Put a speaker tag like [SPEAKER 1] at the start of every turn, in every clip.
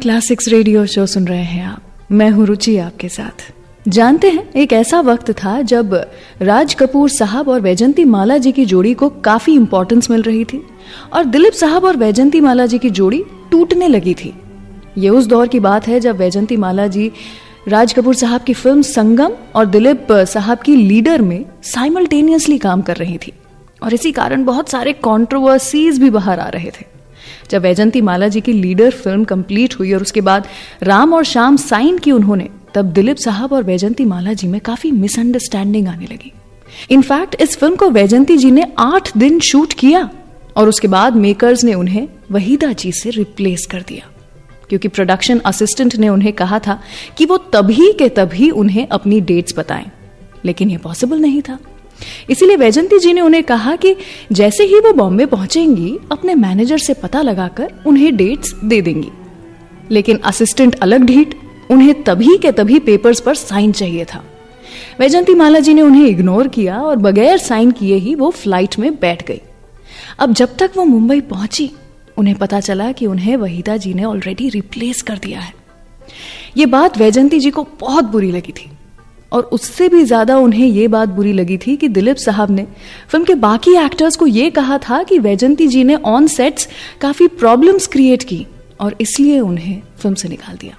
[SPEAKER 1] Classics radio show सुन रहे हैं आप। मैं हूं रुचि आपके साथ। जानते हैं, एक ऐसा वक्त था जब राज कपूर साहब और वैजंती माला जी की जोड़ी को काफी इंपॉर्टेंस मिल रही थी और दिलीप साहब और वैजंती माला जी की जोड़ी टूटने लगी थी। ये उस दौर की बात है जब वैजंती माला जी राज कपूर साहब की फिल्म संगम और दिलीप साहब की लीडर में साइमल्टेनियसली काम कर रही थी और इसी कारण बहुत सारे कंट्रोवर्सीज भी बाहर आ रहे थे। जब वैजंती माला जी की लीडर फिल्म कंप्लीट हुई और उसके बाद राम और श्याम साइन की उन्होंने, तब दिलीप साहब और वैजंती माला जी में काफी मिसअंडरस्टैंडिंग आने लगी। इनफैक्ट इस फिल्म को वैजंती जी ने 8 दिन शूट किया और उसके बाद मेकर्स ने उन्हें वहीदा जी से रिप्लेस कर दिया, क्योंकि प्रोडक्शन असिस्टेंट ने उन्हें कहा था कि वो तभी के तभी उन्हें अपनी डेट्स बताएं, लेकिन ये पॉसिबल नहीं था। इसीलिए वैजंती जी ने उन्हें कहा कि जैसे ही वो बॉम्बे पहुंचेंगी अपने मैनेजर से पता लगाकर उन्हें डेट्स दे देंगी। लेकिन असिस्टेंट अलग ढीठ, उन्हें तभी के तभी पेपर्स पर साइन चाहिए था। वैजंती माला जी ने उन्हें इग्नोर किया और बगैर साइन किए ही वो फ्लाइट में बैठ गई। अब जब तक वो मुंबई पहुंची उन्हें पता चला कि उन्हें वहीदा जी ने ऑलरेडी रिप्लेस कर दिया है। ये बात वैजंती जी को बहुत बुरी लगी थी और उससे भी ज्यादा उन्हें यह बात बुरी लगी थी कि दिलीप साहब ने फिल्म के बाकी एक्टर्स को यह कहा था कि वैजंती जी ने ऑन सेट्स काफी प्रॉब्लम्स क्रिएट की और इसलिए उन्हें फिल्म से निकाल दिया।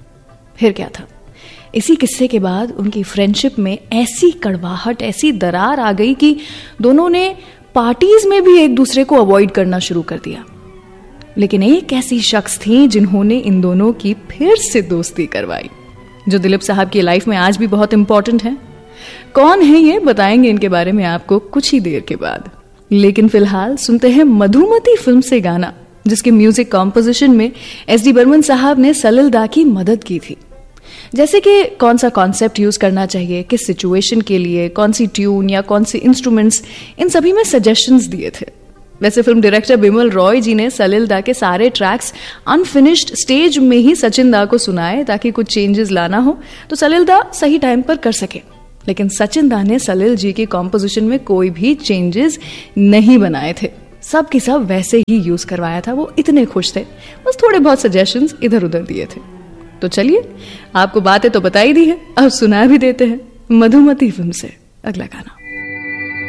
[SPEAKER 1] फिर क्या था, इसी किस्से के बाद उनकी फ्रेंडशिप में ऐसी कड़वाहट, ऐसी दरार आ गई कि दोनों ने पार्टीज में भी एक दूसरे को अवॉइड करना शुरू कर दिया। लेकिन एक ऐसी शख्स थी जिन्होंने इन दोनों की फिर से दोस्ती करवाई, जो दिलीप साहब की लाइफ में आज भी बहुत इंपॉर्टेंट है। कौन है ये बताएंगे इनके बारे में आपको कुछ ही देर के बाद। लेकिन फिलहाल सुनते हैं मधुमती फिल्म से गाना, जिसके म्यूजिक कॉम्पोजिशन में एस.डी. बर्मन साहब ने सलिल दा की मदद की थी। जैसे कि कौन सा कॉन्सेप्ट यूज करना चाहिए, किस सिचुएशन के लिए, कौन सी ट्यून या कौन सी इंस्ट्रूमेंट्स, इन सभी में सजेशंस दिए थे। वैसे फिल्म डायरेक्टर बिमल रॉय जी ने सलिल दा के सारे ट्रैक्स अनफिनिश्ड स्टेज में ही सचिन दा को सुनाए ताकि कुछ चेंजेस लाना हो तो सलिल दा सही टाइम पर कर सके। लेकिन सचिन दा ने सलिल जी की कॉम्पोजिशन में कोई भी चेंजेस नहीं बनाए थे, सब की सब वैसे ही यूज करवाया था। वो इतने खुश थे, बस थोड़े बहुत सजेशंस इधर उधर दिए थे। तो चलिए, आपको बातें तो बता ही दी है, अब सुना भी देते हैं मधुमती फिल्म से अगला गाना।